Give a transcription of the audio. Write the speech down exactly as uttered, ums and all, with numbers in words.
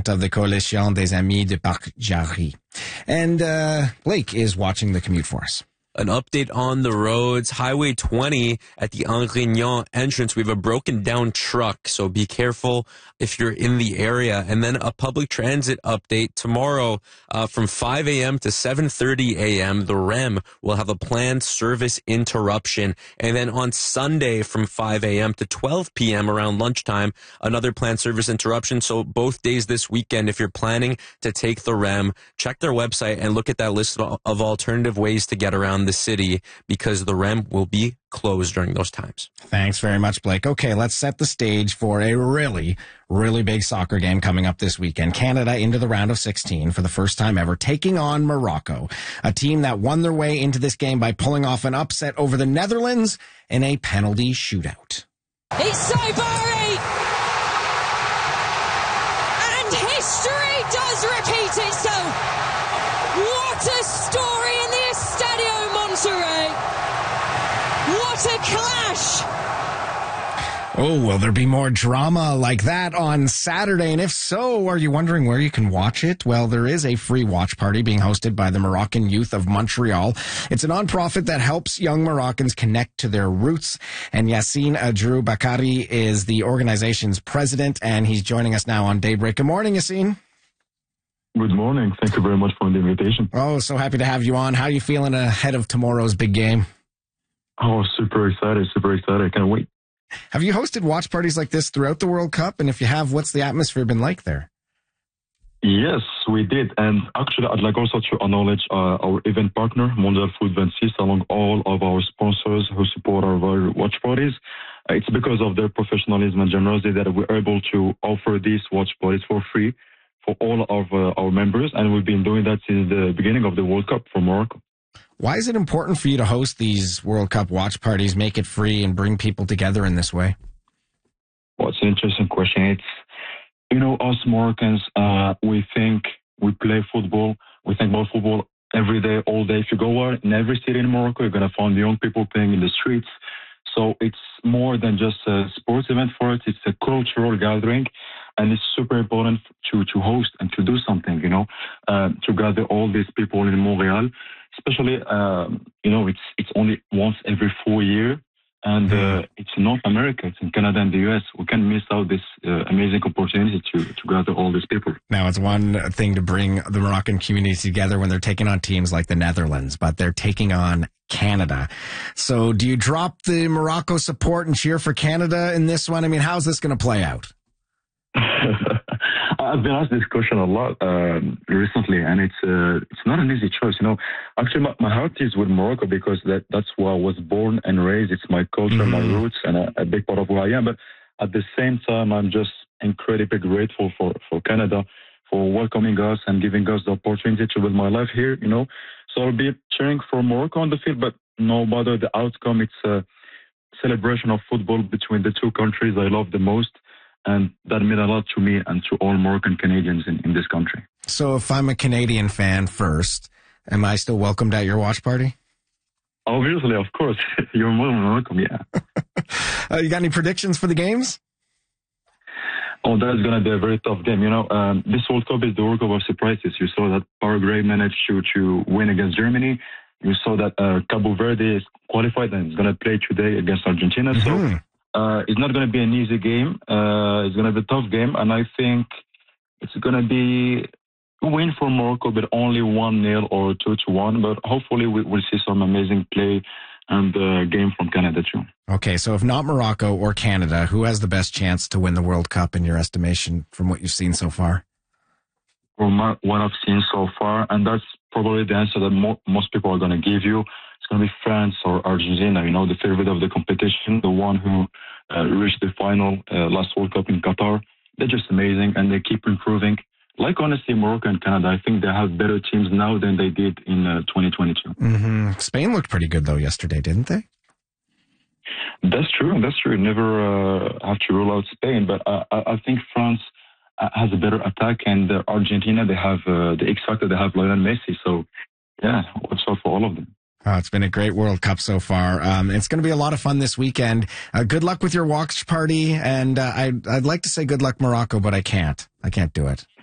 president of the Coalition des Amis de Parc Jarry. And uh, Blake is watching the commute for us. An update on the roads. Highway twenty at the Angrignon entrance. We have a broken down truck, so be careful if you're in the area. And then a public transit update. Tomorrow uh, from five a.m. to seven thirty a.m., the R E M will have a planned service interruption. And then on Sunday from five a.m. to twelve p.m. around lunchtime, another planned service interruption. So both days this weekend, if you're planning to take the R E M, check their website and look at that list of alternative ways to get around the city, because the R E M will be closed during those times. Thanks very much, Blake. Okay, let's set the stage for a really, really big soccer game coming up this weekend. Canada into the round of sixteen for the first time ever, taking on Morocco, a team that won their way into this game by pulling off an upset over the Netherlands in a penalty shootout. It's Saibari! And history does repeat itself! What a story in the Estadio Monterrey! What a clash! Oh, will there be more drama like that on Saturday? And if so, are you wondering where you can watch it? Well, there is a free watch party being hosted by the Moroccan Youth of Montreal. It's a nonprofit that helps young Moroccans connect to their roots. And Yassine Adrou Bakari is the organization's president, and he's joining us now on Daybreak. Good morning, Yassine. Good morning. Thank you very much for the invitation. Oh, so happy to have you on. How are you feeling ahead of tomorrow's big game? Oh, super excited, super excited. I can't wait. Have you hosted watch parties like this throughout the World Cup? And if you have, what's the atmosphere been like there? Yes, we did. And actually, I'd like also to acknowledge uh, our event partner, Mondial Foot twenty-six, along all of our sponsors who support our watch parties. Uh, it's because of their professionalism and generosity that we're able to offer these watch parties for free for all of uh, our members. And we've been doing that since the beginning of the World Cup for Morocco. Why is it important for you to host these World Cup watch parties, make it free, and bring people together in this way? Well, it's an interesting question. It's, you know, us Moroccans, uh, we think we play football. We think about football every day, all day. If you go out in every city in Morocco, you're going to find young people playing in the streets. So it's more than just a sports event for us. It's a cultural gathering. And it's super important to, to host and to do something, you know, uh, to gather all these people in Montreal. Especially, um, you know, it's it's only once every four years. And uh, it's in North America, it's in Canada and the U S. We can't miss out this uh, amazing opportunity to, to gather all these people. Now, it's one thing to bring the Moroccan community together when they're taking on teams like the Netherlands, but they're taking on Canada. So do you drop the Morocco support and cheer for Canada in this one? I mean, how's this going to play out? I've been asked this question a lot uh, recently, and it's uh, it's not an easy choice. You know, actually, my, my heart is with Morocco because that that's where I was born and raised. It's my culture, mm-hmm. my roots, and a, a big part of who I am. But at the same time, I'm just incredibly grateful for, for Canada for welcoming us and giving us the opportunity to build my life here. You know, so I'll be cheering for Morocco on the field, but no matter the outcome, it's a celebration of football between the two countries I love the most. And that meant a lot to me and to all Moroccan Canadians in, in this country. So if I'm a Canadian fan first, am I still welcomed at your watch party? Obviously, of course. You're more than welcome, yeah. uh, you got any predictions for the games? Oh, that's going to be a very tough game. You know, um, this World Cup is the World Cup of surprises. You saw that Paraguay managed to, to win against Germany. You saw that uh, Cabo Verde is qualified and is going to play today against Argentina. Mm-hmm. So Uh, it's not going to be an easy game. Uh, it's going to be a tough game. And I think it's going to be a win for Morocco, but only one nil or two to one. But hopefully we, we'll see some amazing play and uh, game from Canada too. Okay, so if not Morocco or Canada, who has the best chance to win the World Cup in your estimation from what you've seen so far? From what I've seen so far, and that's probably the answer that mo- most people are going to give you. It's going to be France or Argentina, you know, the favorite of the competition, the one who uh, reached the final uh, last World Cup in Qatar. They're just amazing, and they keep improving. Like, honestly, Morocco and Canada, I think they have better teams now than they did in uh, twenty twenty-two. Mm-hmm. Spain looked pretty good, though, yesterday, didn't they? That's true. That's true. Never uh, have to rule out Spain, but uh, I, I think France has a better attack, and uh, Argentina, they have uh, the X factor, they have Lionel Messi. So, yeah, watch out for all of them. Oh, it's been a great World Cup so far. Um, it's going to be a lot of fun this weekend. Uh, good luck with your watch party, and uh, I'd, I'd like to say good luck Morocco, but I can't. I can't do it.